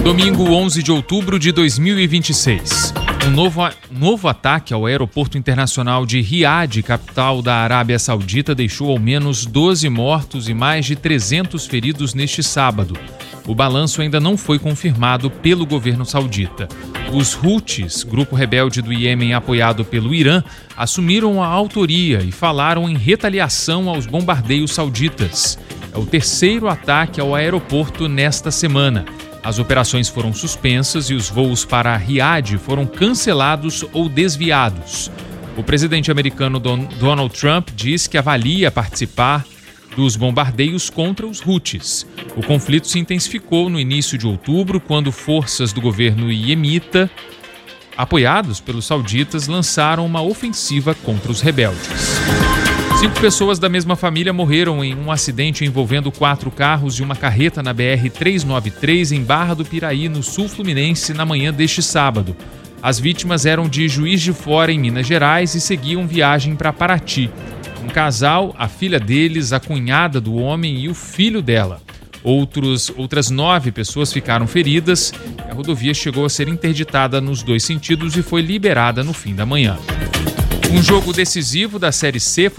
Domingo 11 de outubro de 2026. Um novo ataque ao aeroporto internacional de Riad, capital da Arábia Saudita, deixou ao menos 12 mortos e mais de 300 feridos neste sábado. O balanço ainda não foi confirmado pelo governo saudita. Os Houthis, grupo rebelde do Iêmen apoiado pelo Irã, assumiram a autoria e falaram em retaliação aos bombardeios sauditas. É o terceiro ataque ao aeroporto nesta semana. As operações foram suspensas e os voos para Riad foram cancelados ou desviados. O presidente americano Donald Trump diz que avalia participar dos bombardeios contra os Houthis. O conflito se intensificou no início de outubro, quando forças do governo iemita, apoiados pelos sauditas, lançaram uma ofensiva contra os rebeldes. 5 pessoas da mesma família morreram em um acidente envolvendo 4 carros e uma carreta na BR-393 em Barra do Piraí, no sul fluminense, na manhã deste sábado. As vítimas eram de Juiz de Fora, em Minas Gerais, e seguiam viagem para Paraty. Um casal, a filha deles, a cunhada do homem e o filho dela. Outras 9 pessoas ficaram feridas. A rodovia chegou a ser interditada nos 2 sentidos e foi liberada no fim da manhã. Um jogo decisivo da Série C foi